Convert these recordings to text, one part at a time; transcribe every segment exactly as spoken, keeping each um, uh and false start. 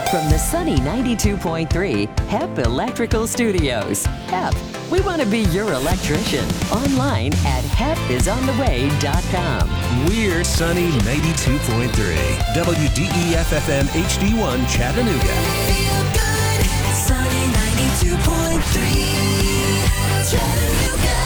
From the sunny ninety-two point three H E P Electrical Studios. H E P, we want to be your electrician. Online at hep is on the way dot com. We're sunny ninety-two point three W D E F F M H D one Chattanooga. Feel good. Sunny ninety-two point three Chattanooga.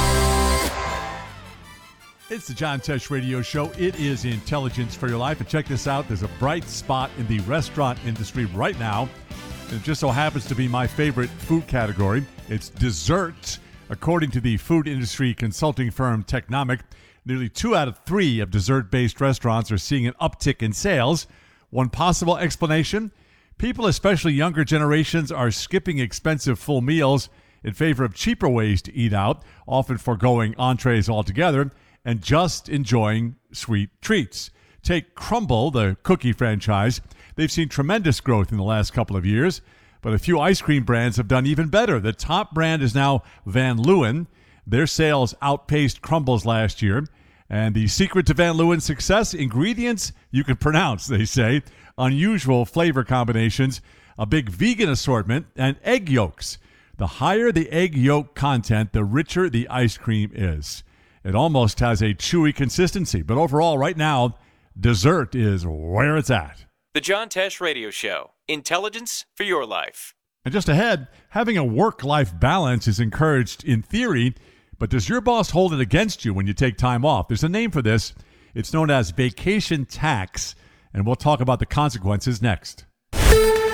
It's the John Tesh Radio Show. It is Intelligence for Your Life. And check this out. There's a bright spot in the restaurant industry right now. And it just so happens to be my favorite food category. It's desserts. According to the food industry consulting firm Technomic, nearly two out of three of dessert-based restaurants are seeing an uptick in sales. One possible explanation, people, especially younger generations, are skipping expensive full meals in favor of cheaper ways to eat out, often foregoing entrees altogether, and just enjoying sweet treats. Take Crumble, the cookie franchise. They've seen tremendous growth in the last couple of years, but a few ice cream brands have done even better. The top brand is now Van Leeuwen. Their sales outpaced Crumble's last year. And the secret to Van Leeuwen's success, ingredients you can pronounce, they say, unusual flavor combinations, a big vegan assortment, and egg yolks. The higher the egg yolk content, the richer the ice cream is. It almost has a chewy consistency, but overall, right now, dessert is where it's at. The John Tesh Radio Show. Intelligence for your life. And just ahead, having a work-life balance is encouraged in theory, but does your boss hold it against you when you take time off? There's a name for this. It's known as vacation tax, and we'll talk about the consequences next.